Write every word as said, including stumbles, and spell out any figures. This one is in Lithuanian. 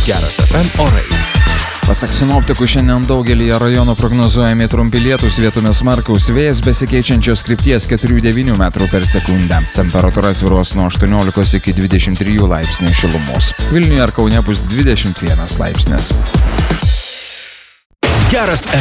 Geras F M orai. Pasak sinoptikų, šiandien daugelyje rajonų prognozuojami trumpi lietūs, vietomis smarkaus vėjas besikeičiančios krypties keturi devyni metrų per sekundę. Temperatūra svyruos nuo aštuoniolikos iki dvidešimt trijų laipsnių šilumos. Vilniuje ar Kaune bus dvidešimt vienas laipsnis. Geras